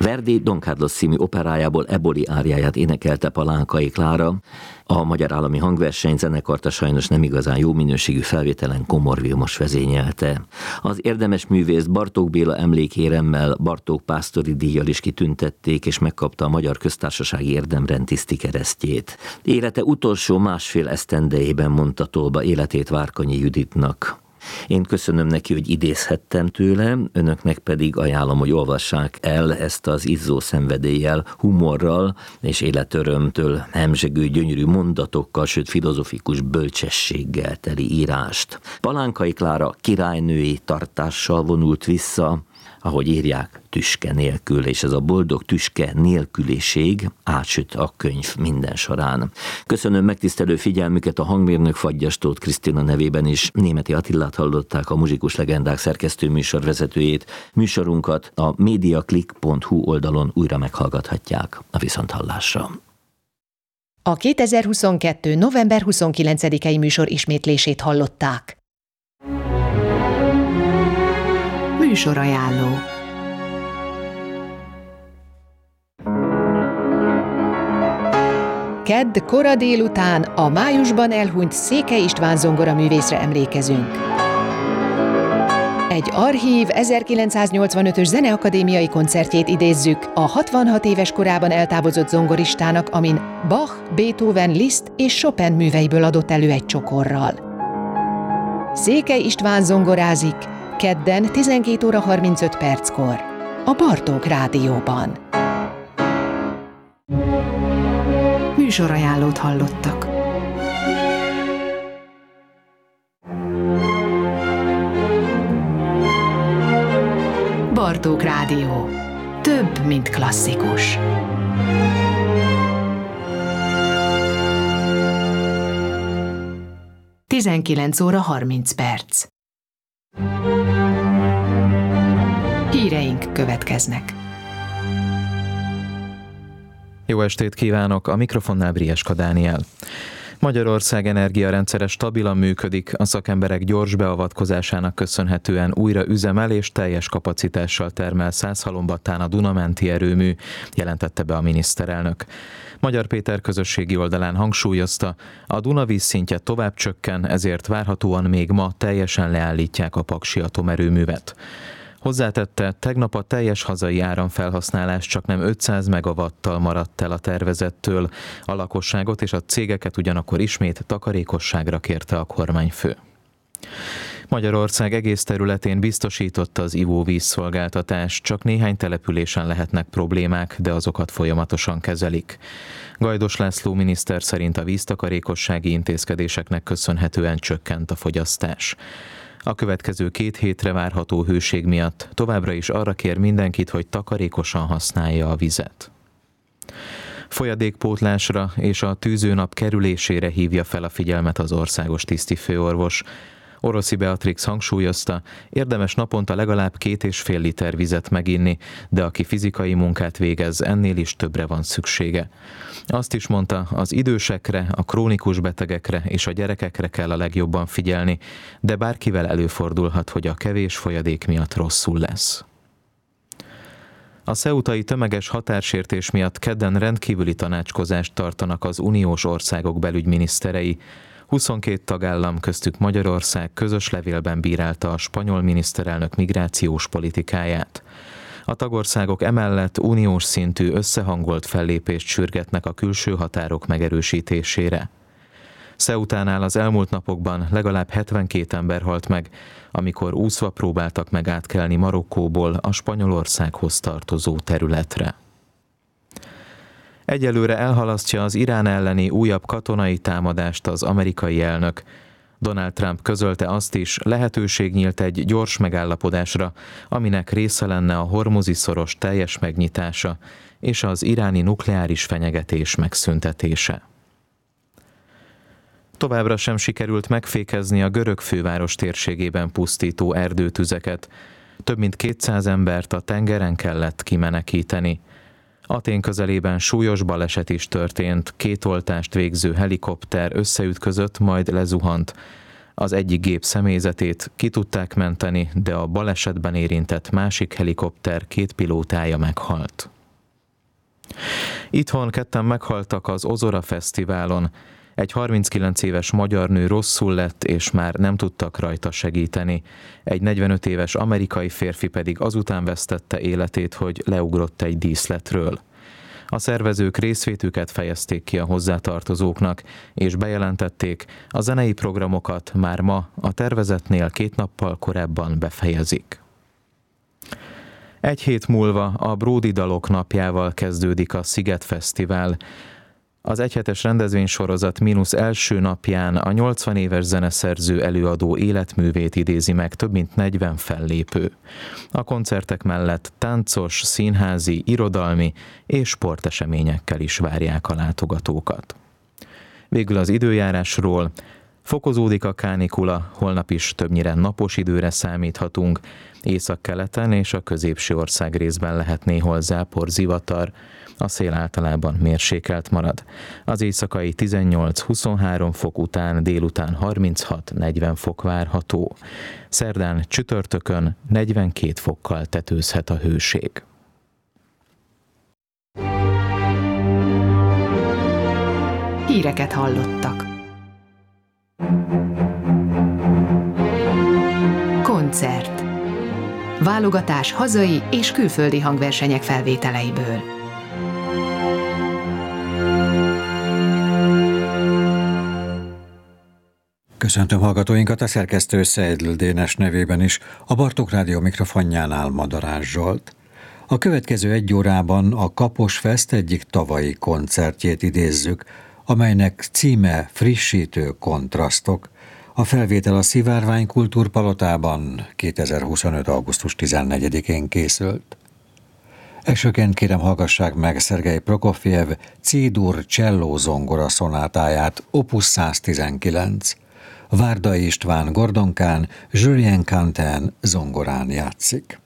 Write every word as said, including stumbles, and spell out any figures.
Verdi Don Carlos című operájából Eboli áriáját énekelte Palánkai Klára. A Magyar Állami Hangverseny zenekart a sajnos nem igazán jó minőségű felvételen Komor Vilmos vezényelte. Az érdemes művészt Bartók Béla emlékéremmel, Bartók Pásztori díjjal is kitüntették, és megkapta a Magyar Köztársasági Érdemrend tiszti keresztjét. Élete utolsó másfél esztendejében mondta Tolba életét Várkonyi Juditnak. Én köszönöm neki, hogy idézhettem tőle, önöknek pedig ajánlom, hogy olvassák el ezt az izzó szenvedéllyel, humorral és életörömtől hemzsegő gyönyörű mondatokkal, sőt filozofikus bölcsességgel teli írást. Palánkai Klára királynői tartással vonult vissza, ahogy írják, tüske nélkül, és ez a boldog tüske nélküliség átsüt a könyv minden során. Köszönöm megtisztelő figyelmüket a hangmérnök Fagyas Tóth Krisztina nevében is. Németi Attilát hallották, a Muzsikus Legendák szerkesztő műsorvezetőjét. Műsorunkat a mediaclick pont hu oldalon újra meghallgathatják. A viszonthallásra. A kétezer-huszonkettő. november huszonkilencedikei műsor ismétlését hallották. Műsorajánló. Kedd kora délután a májusban elhunyt Székely István zongoraművészre emlékezünk. Egy archív ezerkilencszáznyolcvanötös zeneakadémiai koncertjét idézzük a hatvanhat éves korában eltávozott zongoristának, amin Bach, Beethoven, Liszt és Chopin műveiből adott elő egy csokorral. Székely István zongorázik kedden tizenkét óra harmincöt perckor a Bartók Rádióban. Műsorajánlót hallottak. Bartók Rádió. Több, mint klasszikus. tizenkilenc óra harminc perc. Híreink következnek. Jó estét kívánok, a mikrofonnál Brieska Dániel. Magyarország energiarendszere stabilan működik, a szakemberek gyors beavatkozásának köszönhetően újra üzemel és teljes kapacitással termel Szászhalombattán a Duna-menti erőmű, jelentette be a miniszterelnök. Magyar Péter közösségi oldalán hangsúlyozta, a Duna vízszintje tovább csökken, ezért várhatóan még ma teljesen leállítják a paksi atomerőművet. Hozzátette, tegnap a teljes hazai áramfelhasználás csaknem ötszáz megawattal maradt el a tervezettől, a lakosságot és a cégeket ugyanakkor ismét takarékosságra kérte a kormányfő. Magyarország egész területén biztosította az ivóvízszolgáltatás, csak néhány településen lehetnek problémák, de azokat folyamatosan kezelik. Gajdos László miniszter szerint a víztakarékossági intézkedéseknek köszönhetően csökkent a fogyasztás. A következő két hétre várható hőség miatt továbbra is arra kér mindenkit, hogy takarékosan használja a vizet. Folyadékpótlásra és a tűzőnap kerülésére hívja fel a figyelmet az országos tisztifőorvos. Oroszi Beatrix hangsúlyozta, érdemes naponta legalább két és fél liter vizet meginni, de aki fizikai munkát végez, ennél is többre van szüksége. Azt is mondta, az idősekre, a krónikus betegekre és a gyerekekre kell a legjobban figyelni, de bárkivel előfordulhat, hogy a kevés folyadék miatt rosszul lesz. A ceutai tömeges határsértés miatt kedden rendkívüli tanácskozást tartanak az uniós országok belügyminiszterei. huszonkét tagállam, köztük Magyarország közös levélben bírálta a spanyol miniszterelnök migrációs politikáját. A tagországok emellett uniós szintű összehangolt fellépést sürgetnek a külső határok megerősítésére. Ceutánál az elmúlt napokban legalább hetvenkét ember halt meg, amikor úszva próbáltak meg átkelni Marokkóból a Spanyolországhoz tartozó területre. Egyelőre elhalasztja az Irán elleni újabb katonai támadást az amerikai elnök. Donald Trump közölte azt is, lehetőség nyílt egy gyors megállapodásra, aminek része lenne a Hormuzi-szoros teljes megnyitása és az iráni nukleáris fenyegetés megszüntetése. Továbbra sem sikerült megfékezni a görög főváros térségében pusztító erdőtüzeket. Több mint kétszáz embert a tengeren kellett kimenekíteni. Atén közelében súlyos baleset is történt, két oltást végző helikopter összeütközött, majd lezuhant. Az egyik gép személyzetét ki tudták menteni, de a balesetben érintett másik helikopter két pilótája meghalt. Itthon ketten meghaltak az Ozora Fesztiválon. Egy harminckilenc éves magyar nő rosszul lett, és már nem tudtak rajta segíteni. Egy negyvenöt éves amerikai férfi pedig azután vesztette életét, hogy leugrott egy díszletről. A szervezők részvétüket fejezték ki a hozzátartozóknak, és bejelentették, a zenei programokat már ma a tervezetnél két nappal korábban befejezik. Egy hét múlva a Bródi Dalok napjával kezdődik a Sziget Fesztivál. Az egyhetes rendezvénysorozat mínusz első napján a nyolcvan éves zeneszerző előadó életművét idézi meg több mint negyven fellépő. A koncertek mellett táncos, színházi, irodalmi és sporteseményekkel is várják a látogatókat. Végül az időjárásról. Fokozódik a kánikula, holnap is többnyire napos időre számíthatunk. Északkeleten és a középső ország részben lehet néhol zápor, zivatar, a szél általában mérsékelt marad. Az éjszakai tizennyolc-huszonhárom fok után délután harminchat-negyven fok várható. Szerdán csütörtökön negyvenkét fokkal tetőzhet a hőség. Híreket hallottak. Koncert. Válogatás hazai és külföldi hangversenyek felvételeiből. Köszöntöm hallgatóinkat a szerkesztő Szeidl Dénes nevében is, a Bartók Rádió mikrofonjánál Madarás Zsolt. A következő egy órában a Kaposfest egyik tavalyi koncertjét idézzük, amelynek címe Frissítő kontrasztok. A felvétel a Szivárvány Kultúrpalotában kétezer-huszonöt. augusztus tizennegyedikén készült. Elsőként kérem hallgassák meg Szergej Prokofjev C-dur cselló zongora szonátáját, opus száztizenkilenc. Várdai István gordonkán, Julien Cantin zongorán játszik.